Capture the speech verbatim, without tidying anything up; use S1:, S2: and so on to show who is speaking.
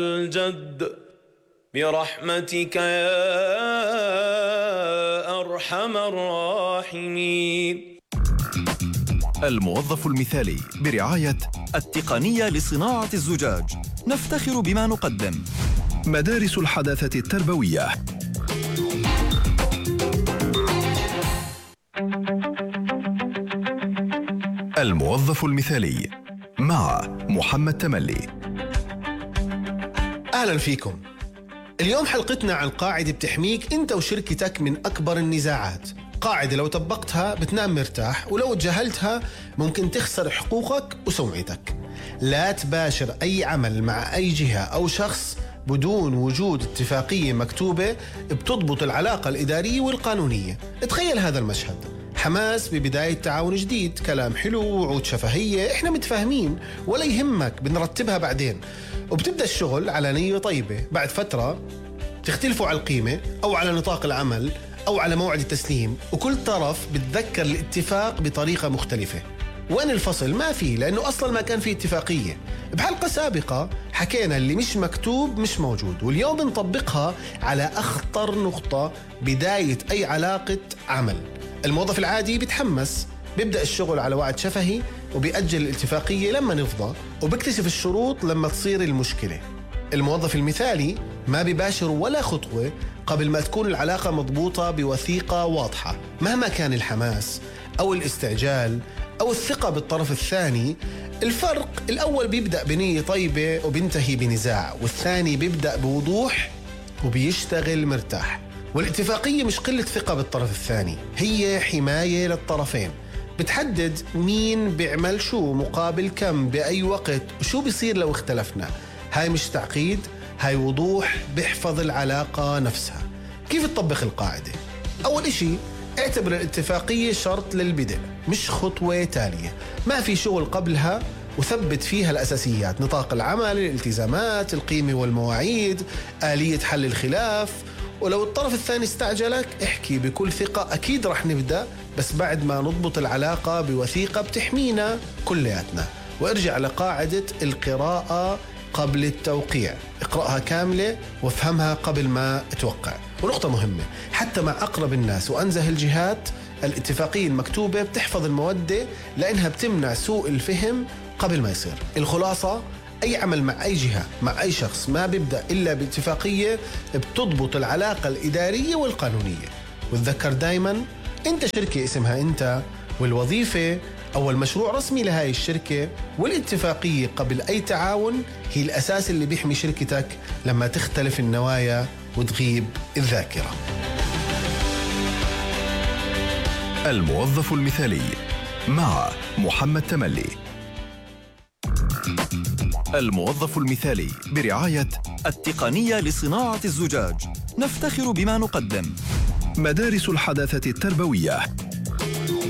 S1: الجد برحمتك يا أرحم الراحمين.
S2: الموظف المثالي برعاية التقنية لصناعة الزجاج. نفتخر بما نقدم.
S3: مدارس الحداثة التربوية. الموظف المثالي مع محمد تملي.
S4: أهلا فيكم. اليوم حلقتنا عن قاعدة بتحميك أنت وشركتك من أكبر النزاعات. قاعدة لو طبقتها بتنام مرتاح، ولو تجاهلتها ممكن تخسر حقوقك وسمعتك. لا تباشر أي عمل مع أي جهة أو شخص بدون وجود اتفاقية مكتوبة بتضبط العلاقة الإدارية والقانونية. تخيل هذا المشهد: حماس ببداية تعاون جديد، كلام حلو وعود شفهية، إحنا متفاهمين ولا يهمك بنرتبها بعدين. وبتبدأ الشغل على نية طيبة. بعد فترة تختلفوا على القيمة أو على نطاق العمل أو على موعد التسليم، وكل طرف بتذكر الاتفاق بطريقة مختلفة. وين الفصل؟ ما فيه، لأنه أصلا ما كان فيه اتفاقية. بحلقة سابقة حكينا اللي مش مكتوب مش موجود، واليوم بنطبقها على أخطر نقطة: بداية أي علاقة عمل. الموظف العادي بيتحمس، بيبدأ الشغل على وعد شفهي وبيأجل الاتفاقية لما نفضى، وبيكتشف الشروط لما تصير المشكلة. الموظف المثالي ما بيباشر ولا خطوة قبل ما تكون العلاقة مضبوطة بوثيقة واضحة، مهما كان الحماس أو الاستعجال أو الثقة بالطرف الثاني. الفرق: الأول بيبدأ بنية طيبة وبينتهي بنزاع، والثاني بيبدأ بوضوح وبيشتغل مرتاح. والاتفاقية مش قلة ثقة بالطرف الثاني، هي حماية للطرفين. بتحدد مين بيعمل شو مقابل كم بأي وقت وشو بيصير لو اختلفنا. هاي مش تعقيد، هاي وضوح بيحفظ العلاقة نفسها. كيف تطبق القاعدة؟ أول إشي، اعتبر الاتفاقية شرط للبدء مش خطوة تالية. ما في شغل قبلها، وثبت فيها الأساسيات: نطاق العمل، الالتزامات، القيمة والمواعيد، آلية حل الخلاف. ولو الطرف الثاني استعجلك احكي بكل ثقة: أكيد رح نبدأ، بس بعد ما نضبط العلاقة بوثيقة بتحمينا كلياتنا. وارجع لقاعدة القراءة قبل التوقيع. اقرأها كاملة وافهمها قبل ما توقع. ونقطة مهمة: حتى مع أقرب الناس وأنزه الجهات، الاتفاقية المكتوبة بتحفظ المودة، لأنها بتمنع سوء الفهم قبل ما يصير. الخلاصة: أي عمل مع أي جهة مع أي شخص ما بيبدأ إلا باتفاقية بتضبط العلاقة الإدارية والقانونية. وتذكر دايما، أنت شركة اسمها أنت، والوظيفة أو المشروع رسمي لهاي الشركة، والاتفاقية قبل أي تعاون هي الأساس اللي بيحمي شركتك لما تختلف النوايا وتغيب الذاكرة.
S3: الموظف المثالي مع محمد تملي.
S2: الموظف المثالي برعاية التقنية لصناعة الزجاج. نفتخر بما نقدم.
S3: مدارس الحداثة التربوية.